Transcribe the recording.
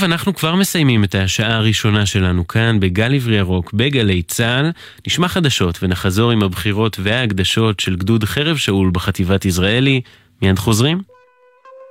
טוב, אנחנו כבר מסיימים את השעה הראשונה שלנו כאן בגל עברי ירוק, בגלי צה"ל. נשמע חדשות ונחזור עם הבחירות וההקדשות של גדוד חרב שאול בחטיבת יזרעאלי. מיד חוזרים.